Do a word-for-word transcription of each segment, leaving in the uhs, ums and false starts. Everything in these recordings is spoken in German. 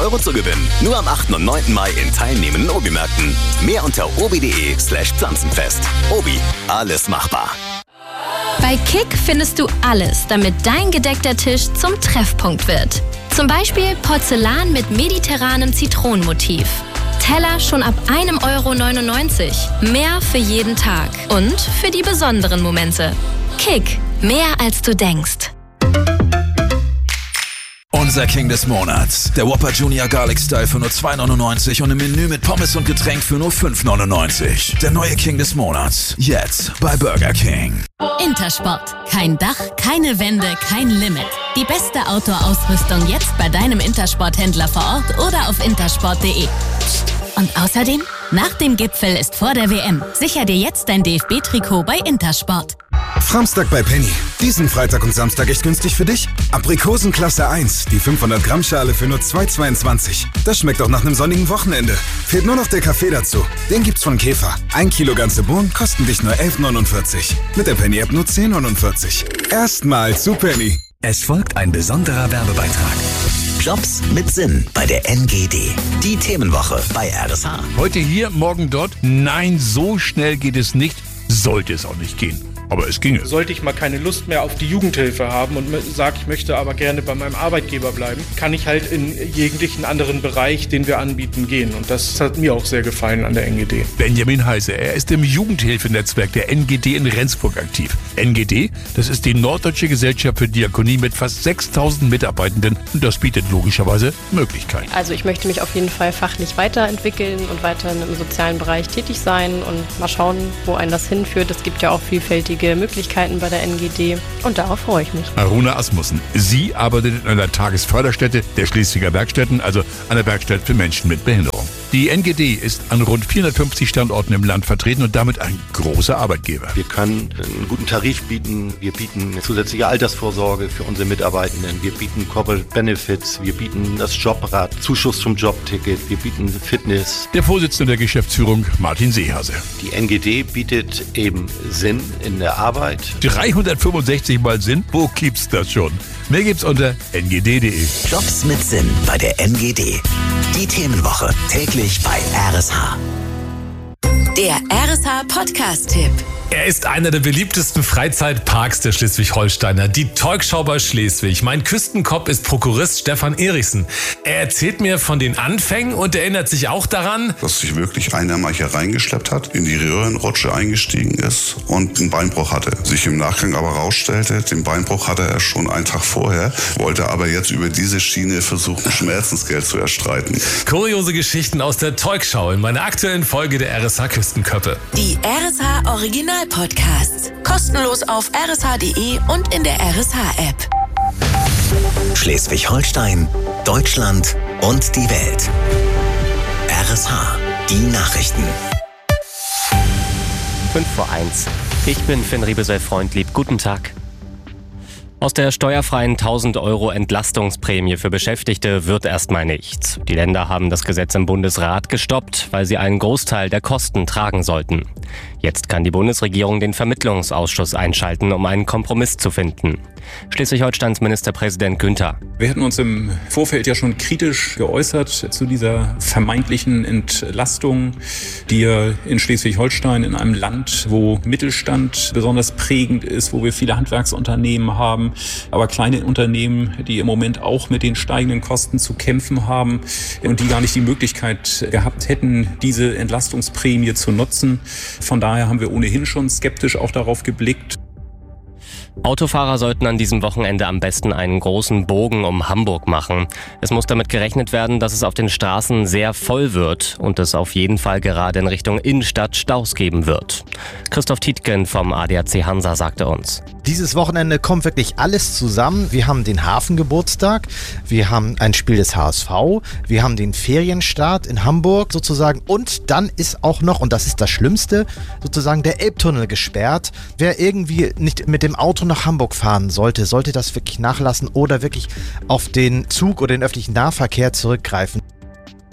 Euro zu gewinnen. Nur am achten und neunten Mai in teilnehmenden Obi-Märkten. Mehr unter obi.de slash pflanzenfest. Obi, alles machbar. Bei Kick findest du alles, damit dein gedeckter Tisch zum Treffpunkt wird. Zum Beispiel Porzellan mit mediterranem Zitronenmotiv. Teller schon ab einem Euro neunundneunzig. Mehr für jeden Tag und für die besonderen Momente. Kick, mehr als du denkst. Unser King des Monats. Der Whopper Junior Garlic Style für nur zwei neunundneunzig und im Menü mit Pommes und Getränk für nur fünf neunundneunzig. Der neue King des Monats. Jetzt bei Burger King. Intersport. Kein Dach, keine Wände, kein Limit. Die beste Outdoor-Ausrüstung jetzt bei deinem Intersport-Händler vor Ort oder auf intersport punkt de. Und außerdem, nach dem Gipfel ist vor der W M. Sicher dir jetzt dein D F B-Trikot bei Intersport. Framstag bei Penny. Diesen Freitag und Samstag echt günstig für dich? Aprikosen Klasse eins, die fünfhundert Gramm Schale für nur zwei zweiundzwanzig. Das schmeckt auch nach einem sonnigen Wochenende. Fehlt nur noch der Kaffee dazu. Den gibt's von Käfer. Ein Kilo ganze Bohnen kosten dich nur elf neunundvierzig. Mit der Penny-App nur zehn neunundvierzig. Erstmal zu Penny. Es folgt ein besonderer Werbebeitrag. Jobs mit Sinn bei der N G D. Die Themenwoche bei R S H. Heute hier, morgen dort. Nein, so schnell geht es nicht. Sollte es auch nicht gehen. Aber es ginge. Sollte ich mal keine Lust mehr auf die Jugendhilfe haben und sage, ich möchte aber gerne bei meinem Arbeitgeber bleiben, kann ich halt in jeglichen anderen Bereich, den wir anbieten, gehen. Und das hat mir auch sehr gefallen an der N G D. Benjamin Heise, er ist im Jugendhilfenetzwerk der N G D in Rendsburg aktiv. N G D, das ist die Norddeutsche Gesellschaft für Diakonie mit fast sechstausend Mitarbeitenden und das bietet logischerweise Möglichkeiten. Also ich möchte mich auf jeden Fall fachlich weiterentwickeln und weiter im sozialen Bereich tätig sein und mal schauen, wo einen das hinführt. Es gibt ja auch vielfältige Möglichkeiten bei der N G D und darauf freue ich mich. Aruna Asmussen, sie arbeitet in einer Tagesförderstätte der Schleswiger Werkstätten, also einer Werkstatt für Menschen mit Behinderung. Die N G D ist an rund vierhundertfünfzig Standorten im Land vertreten und damit ein großer Arbeitgeber. Wir können einen guten Tarif bieten, wir bieten eine zusätzliche Altersvorsorge für unsere Mitarbeitenden, wir bieten Corporate Benefits, wir bieten das Jobrad, Zuschuss zum Jobticket, wir bieten Fitness. Der Vorsitzende der Geschäftsführung, Martin Seehase. Die N G D bietet eben Sinn in der Arbeit. dreihundertfünfundsechzig Mal Sinn? Wo gibt's das schon? Mehr gibt's unter n g d punkt de. Jobs mit Sinn bei der N G D. Die Themenwoche täglich bei R S H. Der R S H-Podcast-Tipp. Er ist einer der beliebtesten Freizeitparks der Schleswig-Holsteiner, die Teugschau bei Schleswig. Mein Küstenkopf ist Prokurist Stefan Erichsen. Er erzählt mir von den Anfängen und erinnert sich auch daran, dass sich wirklich einer mal hier reingeschleppt hat, in die Röhrenrutsche eingestiegen ist und einen Beinbruch hatte. Sich im Nachgang aber rausstellte, den Beinbruch hatte er schon einen Tag vorher, wollte aber jetzt über diese Schiene versuchen, Schmerzensgeld zu erstreiten. Kuriose Geschichten aus der Teugschau in meiner aktuellen Folge der R S H Küstenköppe. Die R S H Original Podcasts. Kostenlos auf r s h punkt de und in der R S H-App. Schleswig-Holstein, Deutschland und die Welt. R S H, die Nachrichten. fünf vor eins. Ich bin Finn Riebesell-Freundlieb. Guten Tag. Aus der steuerfreien tausend Euro Entlastungsprämie für Beschäftigte wird erstmal nichts. Die Länder haben das Gesetz im Bundesrat gestoppt, weil sie einen Großteil der Kosten tragen sollten. Jetzt kann die Bundesregierung den Vermittlungsausschuss einschalten, um einen Kompromiss zu finden. Schleswig-Holsteins Ministerpräsident Günther. Wir hatten uns im Vorfeld ja schon kritisch geäußert zu dieser vermeintlichen Entlastung, die ja in Schleswig-Holstein, in einem Land, wo Mittelstand besonders prägend ist, wo wir viele Handwerksunternehmen haben, aber kleine Unternehmen, die im Moment auch mit den steigenden Kosten zu kämpfen haben und die gar nicht die Möglichkeit gehabt hätten, diese Entlastungsprämie zu nutzen. Von daher haben wir ohnehin schon skeptisch auch darauf geblickt. Autofahrer sollten an diesem Wochenende am besten einen großen Bogen um Hamburg machen. Es muss damit gerechnet werden, dass es auf den Straßen sehr voll wird und es auf jeden Fall gerade in Richtung Innenstadt Staus geben wird. Christoph Tietgen vom A D A C Hansa sagte uns. Dieses Wochenende kommt wirklich alles zusammen. Wir haben den Hafengeburtstag, wir haben ein Spiel des H S V, wir haben den Ferienstart in Hamburg sozusagen und dann ist auch noch, und das ist das Schlimmste, sozusagen der Elbtunnel gesperrt. Wer irgendwie nicht mit dem Auto nach Hamburg fahren sollte, sollte das wirklich nachlassen oder wirklich auf den Zug oder den öffentlichen Nahverkehr zurückgreifen.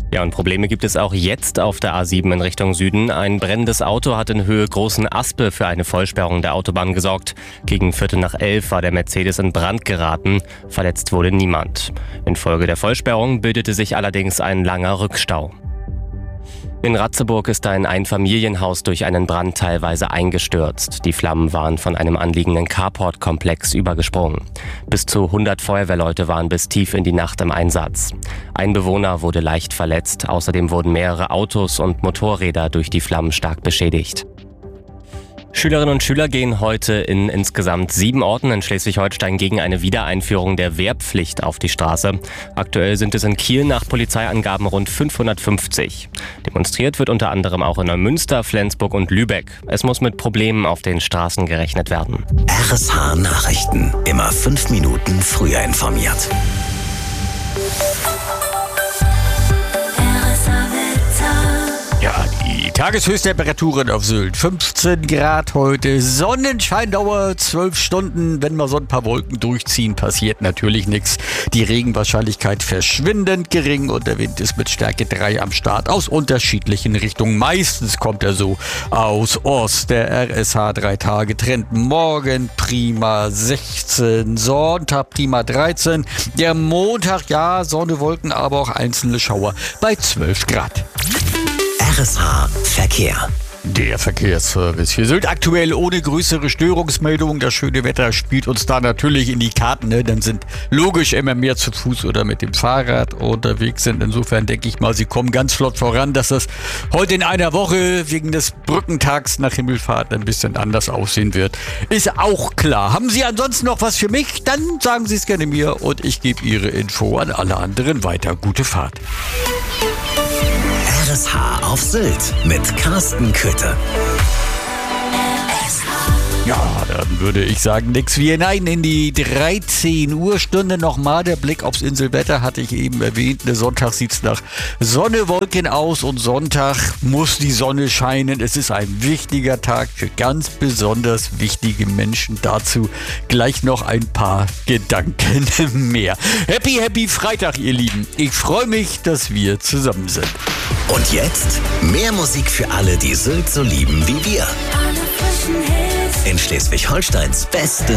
Ja, und Probleme gibt es auch jetzt auf der A sieben in Richtung Süden. Ein brennendes Auto hat in Höhe Großen Aspe für eine Vollsperrung der Autobahn gesorgt. Gegen Viertel nach elf war der Mercedes in Brand geraten. Verletzt wurde niemand. Infolge der Vollsperrung bildete sich allerdings ein langer Rückstau. In Ratzeburg ist ein Einfamilienhaus durch einen Brand teilweise eingestürzt. Die Flammen waren von einem anliegenden Carport-Komplex übergesprungen. Bis zu hundert Feuerwehrleute waren bis tief in die Nacht im Einsatz. Ein Bewohner wurde leicht verletzt. Außerdem wurden mehrere Autos und Motorräder durch die Flammen stark beschädigt. Schülerinnen und Schüler gehen heute in insgesamt sieben Orten in Schleswig-Holstein gegen eine Wiedereinführung der Wehrpflicht auf die Straße. Aktuell sind es in Kiel nach Polizeiangaben rund fünfhundertfünfzig. Demonstriert wird unter anderem auch in Neumünster, Flensburg und Lübeck. Es muss mit Problemen auf den Straßen gerechnet werden. R S H Nachrichten. Immer fünf Minuten früher informiert. Ja, die Tageshöchsttemperaturen auf Sylt. fünfzehn Grad heute, Sonnenscheindauer zwölf Stunden. Wenn mal so ein paar Wolken durchziehen, passiert natürlich nichts. Die Regenwahrscheinlichkeit verschwindend gering und der Wind ist mit Stärke drei am Start aus unterschiedlichen Richtungen. Meistens kommt er so aus Ost. Der R S H drei Tage Trend. Morgen prima sechzehn, Sonntag prima dreizehn. Der Montag, ja, Sonne, Wolken, aber auch einzelne Schauer bei zwölf Grad. R S H Verkehr. Der Verkehrsservice für Sylt aktuell ohne größere Störungsmeldungen. Das schöne Wetter spielt uns da natürlich in die Karten. Ne? Dann sind logisch immer mehr zu Fuß oder mit dem Fahrrad unterwegs sind. Insofern denke ich mal, sie kommen ganz flott voran, dass das heute in einer Woche wegen des Brückentags nach Himmelfahrt ein bisschen anders aussehen wird. Ist auch klar. Haben Sie ansonsten noch was für mich? Dann sagen Sie es gerne mir und ich gebe Ihre Info an alle anderen weiter. Gute Fahrt. R S H auf Sylt mit Carsten Köthe. Ja, dann würde ich sagen, nix wie hinein in die dreizehn Uhr Stunde. Nochmal der Blick aufs Inselwetter, hatte ich eben erwähnt. Ne, Sonntag sieht es nach Sonne, Wolken aus und Sonntag muss die Sonne scheinen. Es ist ein wichtiger Tag für ganz besonders wichtige Menschen. Dazu gleich noch ein paar Gedanken mehr. Happy, happy Freitag, ihr Lieben. Ich freue mich, dass wir zusammen sind. Und jetzt mehr Musik für alle, die Sylt so lieben wie wir. In Schleswig-Holsteins beste